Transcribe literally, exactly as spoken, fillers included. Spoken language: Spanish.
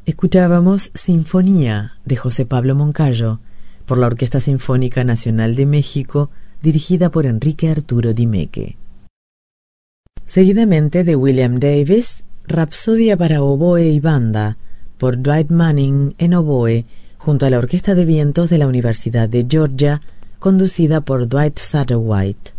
Escuchábamos Sinfonía de José Pablo Moncayo por la Orquesta Sinfónica Nacional de México, dirigida por Enrique Arturo Dimeque. Seguidamente, de William Davis, Rapsodia para oboe y banda por Dwight Manning en oboe junto a la Orquesta de Vientos de la Universidad de Georgia, conducida por Dwight Satterwhite.